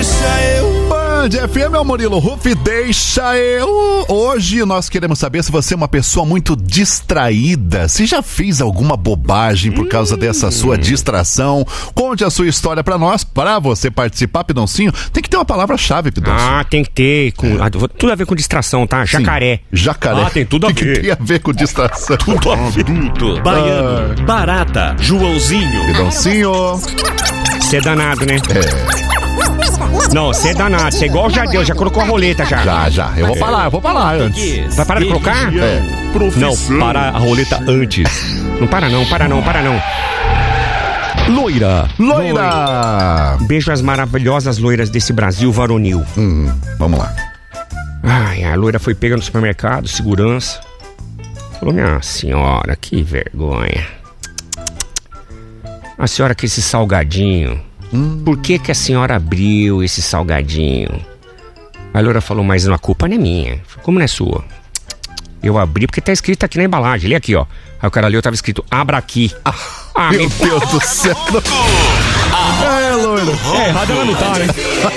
Band FM é o Murilo Huff, deixa eu. Hoje nós queremos saber se você é uma pessoa muito distraída, se já fez alguma bobagem por causa dessa sua distração. Conte a sua história pra nós. Pra você participar, Pidoncinho, tem que ter uma palavra-chave, Pidoncinho. Ah, tem que ter, tudo a ver com distração, tá? Jacaré. Sim, jacaré. Ah, tem tudo a ver. Que tem a ver com distração. Tudo a ver. Baiano, Barata, Joãozinho. Pidoncinho. Você é danado, né? Não, você é danado, você é igual o Jadeu, já colocou a roleta já. Já. Eu vou falar antes. Vai parar de colocar? Não, para a roleta antes. Não para não. Loira. Beijo às maravilhosas loiras desse Brasil varonil. Vamos lá. Ai, a loira foi pega no supermercado, segurança. Falou, minha senhora, que vergonha. A senhora com esse salgadinho. Por que a senhora abriu esse salgadinho? A loira falou, mas a culpa não é minha. Como não é sua? Eu abri porque tá escrito aqui na embalagem. Lê aqui, ó. Aí o cara leu, tava escrito, abra aqui. Meu Deus do céu. É, loira. É, errado ela não tá, né?